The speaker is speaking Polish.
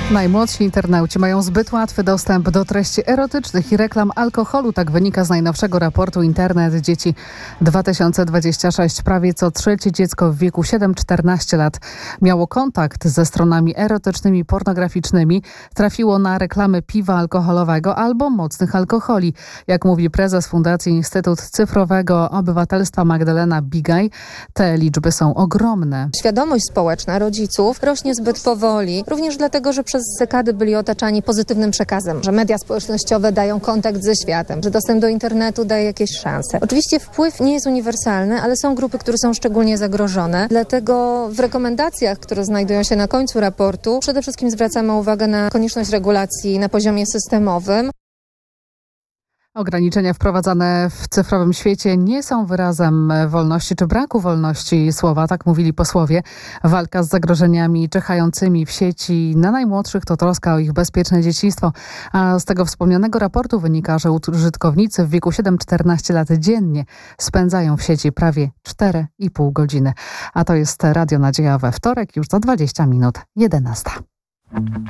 Najmłodsi internauci mają zbyt łatwy dostęp do treści erotycznych i reklam alkoholu. Tak wynika z najnowszego raportu Internet Dzieci 2026. Prawie co trzecie dziecko w wieku 7-14 lat miało kontakt ze stronami erotycznymi, pornograficznymi. Trafiło na reklamy piwa alkoholowego albo mocnych alkoholi. Jak mówi prezes Fundacji Instytut Cyfrowego Obywatelstwa Magdalena Bigaj, te liczby są ogromne. Świadomość społeczna rodziców rośnie zbyt powoli, również dlatego, że przez dekady byli otaczani pozytywnym przekazem, że media społecznościowe dają kontakt ze światem, że dostęp do internetu daje jakieś szanse. Oczywiście wpływ nie jest uniwersalny, ale są grupy, które są szczególnie zagrożone. Dlatego w rekomendacjach, które znajdują się na końcu raportu, przede wszystkim zwracamy uwagę na konieczność regulacji na poziomie systemowym. Ograniczenia wprowadzane w cyfrowym świecie nie są wyrazem wolności czy braku wolności słowa, tak mówili posłowie. Walka z zagrożeniami czyhającymi w sieci na najmłodszych to troska o ich bezpieczne dzieciństwo. A z tego wspomnianego raportu wynika, że użytkownicy w wieku 7-14 lat dziennie spędzają w sieci prawie 4,5 godziny. A to jest Radio Nadzieja we wtorek, już za 20 minut 11.